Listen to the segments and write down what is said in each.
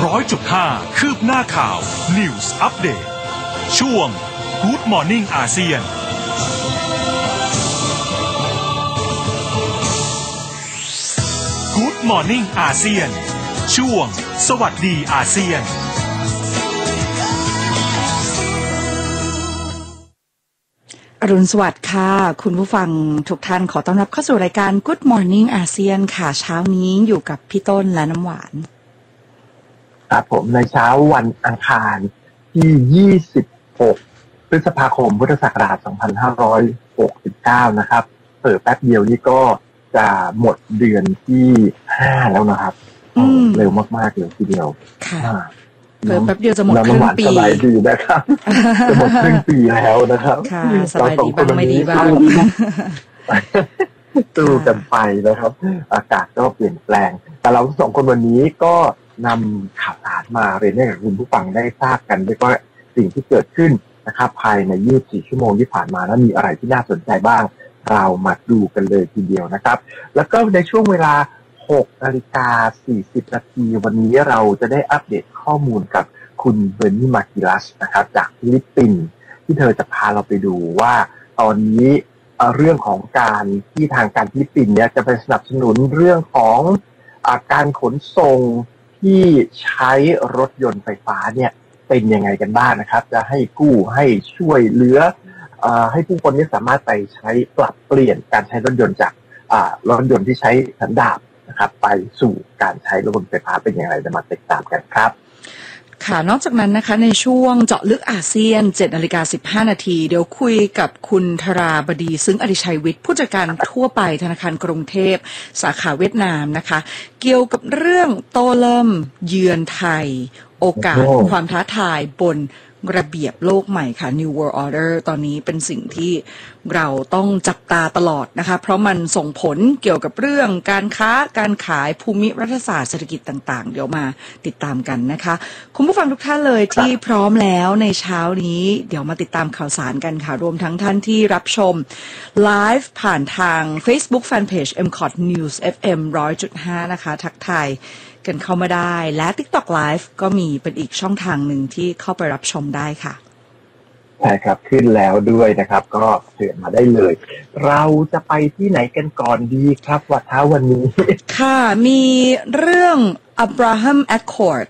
100.5 คืบหน้าข่าว News Update ช่วง Good Morning อาเซียนGood Morning อาเซียนช่วงสวัสดีอาเซียนอรุณสวัสดิ์ค่ะคุณผู้ฟังทุกท่านขอต้อนรับเข้าสู่รายการ Good Morning อาเซียนค่ะเช้านี้อยู่กับพี่ต้นและน้ำหวานครับผมในเช้าวันอังคารที่26พฤษภาคมพุทธศักราช2569นะครับแป๊บเดียวนี่ก็จะหมดเดือนที่5แล้วนะครับเร็วมากๆเลยทีเดียวค่ะแป๊บเดียวจะหมดครึ่งปีสบายดีนะครับจะหมดครึ่งปีแล้วนะครับค่ะสบายดีบ้างไม่ดีบ้างตู้กันไปนะครับอากาศก็เปลี่ยนแปลงแต่เราสองคนวันนี้ก็นำข่าวสารมาเรียนให้กับคุณผู้ฟังได้ทราบกันด้วยว่าสิ่งที่เกิดขึ้นนะครับภายใน24ชั่วโมงที่ผ่านมานั้นมีอะไรที่น่าสนใจบ้างเรามาดูกันเลยทีเดียวนะครับแล้วก็ในช่วงเวลา6:40 นาทีวันนี้เราจะได้อัปเดตข้อมูลกับคุณเบอร์นี่มากิลัสนะครับจากฟิลิปปินส์ที่เธอจะพาเราไปดูว่าตอนนี้เรื่องของการที่ทางการฟิลิปปินส์เนี่ยจะไปสนับสนุนเรื่องของการขนส่งที่ใช้รถยนต์ไฟฟ้าเนี่ยเป็นยังไงกันบ้างนะครับจะให้กู้ให้ช่วยเหลือให้ผู้คนนี้สามารถไปใช้ปรับเปลี่ยนการใช้รถยนต์จากรถยนต์ที่ใช้สันดาปนะครับไปสู่การใช้รถยนต์ไฟฟ้าเป็นอย่างไรจะมาติดตามกันครับค่ะนอกจากนั้นนะคะในช่วงเจาะลึกอาเซียน 7:15 นาทีเดี๋ยวคุยกับคุณธราบดีซึ้งอดิชัยวิทย์ผู้จัดการทั่วไปธนาคารกรุงเทพสาขาเวียดนามนะคะเกี่ยวกับเรื่องโต้เริ่มเยือนไทยโอกาสความท้าทายบนระเบียบโลกใหม่ค่ะ New World Order ตอนนี้เป็นสิ่งที่เราต้องจับตาตลอดนะคะเพราะมันส่งผลเกี่ยวกับเรื่องการค้าการขายภูมิรัฐศาสตร์เศรษฐกิจต่างๆเดี๋ยวมาติดตามกันนะคะคุณผู้ฟังทุกท่านเลยที่พร้อมแล้วในเช้านี้เดี๋ยวมาติดตามข่าวสารกันค่ะรวมทั้งท่านที่รับชมไลฟ์ผ่านทาง Facebook Fanpage MCOT News FM 100.5 นะคะทักทายกันเข้ามาได้และ TikTok Live ก็มีเป็นอีกช่องทางหนึ่งที่เข้าไปรับชมได้ค่ะใช่ครับขึ้นแล้วด้วยนะครับก็เชิญมาได้เลยเราจะไปที่ไหนกันก่อนดีครับวันนี้ค่ะมีเรื่อง Abraham Accord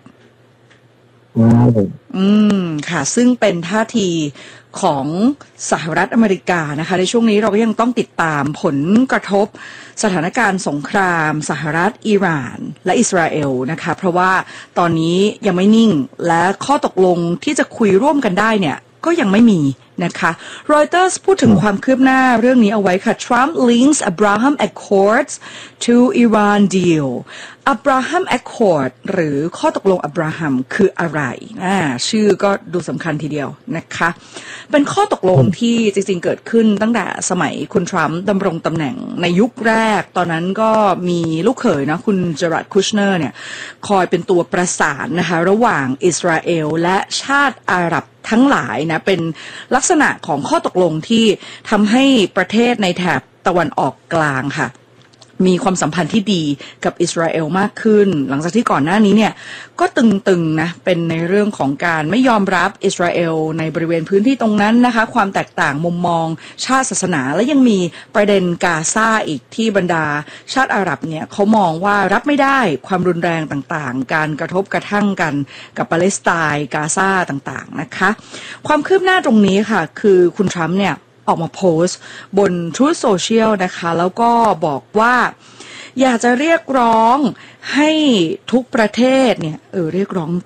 ค่ะซึ่งเป็นท่าทีของสหรัฐอเมริกานะคะในช่วงนี้เราก็ยังต้องติดตามผลกระทบสถานการณ์สงครามสหรัฐอิหร่านและอิสราเอลนะคะเพราะว่าตอนนี้ยังไม่นิ่งและข้อตกลงที่จะคุยร่วมกันได้เนี่ยก็ยังไม่มีนะคะ Reuters พูดถึงความคืบหน้าเรื่องนี้เอาไว้ค่ะ Trump links Abraham Accords to Iran deal Abraham Accord หรือข้อตกลงอับราฮัมคืออะไรชื่อก็ดูสำคัญทีเดียวนะคะเป็นข้อตกลงที่จริงๆเกิดขึ้นตั้งแต่สมัยคุณทรัมป์ดำรงตำแหน่งในยุคแรกตอนนั้นก็มีลูกเขยนะคุณเจอรัดคุชเนอร์เนี่ยคอยเป็นตัวประสานนะคะระหว่างอิสราเอลและชาติอาหรับทั้งหลายนะเป็นลักษณะของข้อตกลงที่ทำให้ประเทศในแถบตะวันออกกลางค่ะมีความสัมพันธ์ที่ดีกับอิสราเอลมากขึ้นหลังจากที่ก่อนหน้านี้เนี่ยก็ตึงๆนะเป็นในเรื่องของการไม่ยอมรับอิสราเอลในบริเวณพื้นที่ตรงนั้นนะคะความแตกต่างมุมมองชาติศาสนาและยังมีประเด็นกาซาอีกที่บรรดาชาติอาหรับเนี่ยเขามองว่ารับไม่ได้ความรุนแรงต่างๆการกระทบกระทั่งกันกับปาเลสไตน์กาซาต่างๆนะคะความคืบหน้าตรงนี้ค่ะคือคุณทรัมป์เนี่ยออกมาโพสต์บน Truth Social นะคะแล้วก็บอกว่าอยากจะเรียกร้องให้ทุกประเทศเนี่ยเรียกร้อง